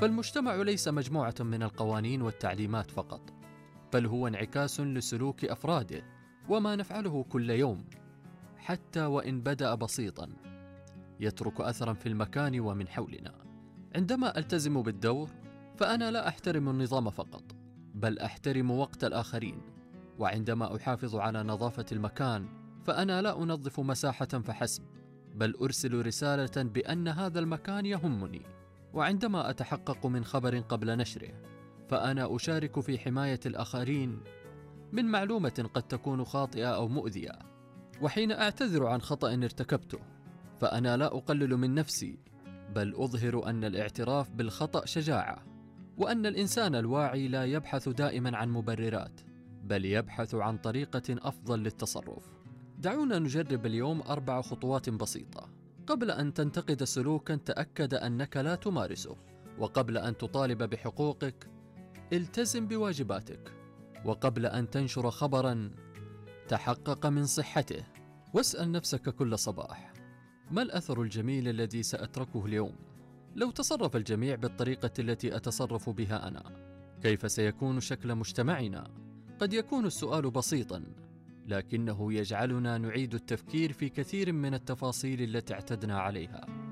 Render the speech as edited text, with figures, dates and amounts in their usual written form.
فالمجتمع ليس مجموعة من القوانين والتعليمات فقط، بل هو انعكاس لسلوك أفراده وما نفعله كل يوم، حتى وإن بدأ بسيطاً، يترك أثراً في المكان ومن حولنا. عندما ألتزم بالدور، فأنا لا أحترم النظام فقط، بل أحترم وقت الآخرين. وعندما أحافظ على نظافة المكان، فأنا لا أنظف مساحة فحسب، بل أرسل رسالة بأن هذا المكان يهمني. وعندما أتحقق من خبر قبل نشره، فأنا أشارك في حماية الآخرين من معلومة قد تكون خاطئة أو مؤذية. وحين أعتذر عن خطأ ارتكبته، فأنا لا أقلل من نفسي، بل أظهر أن الاعتراف بالخطأ شجاعة، وأن الإنسان الواعي لا يبحث دائما عن مبررات، بل يبحث عن طريقة أفضل للتصرف. دعونا نجرب اليوم 4 خطوات بسيطة. قبل أن تنتقد سلوكا، تأكد أنك لا تمارسه. وقبل أن تطالب بحقوقك، التزم بواجباتك. وقبل أن تنشر خبرا، تحقق من صحته. واسأل نفسك كل صباح: ما الأثر الجميل الذي سأتركه اليوم؟ لو تصرف الجميع بالطريقة التي أتصرف بها أنا، كيف سيكون شكل مجتمعنا؟ قد يكون السؤال بسيطاً، لكنه يجعلنا نعيد التفكير في كثير من التفاصيل التي اعتدنا عليها.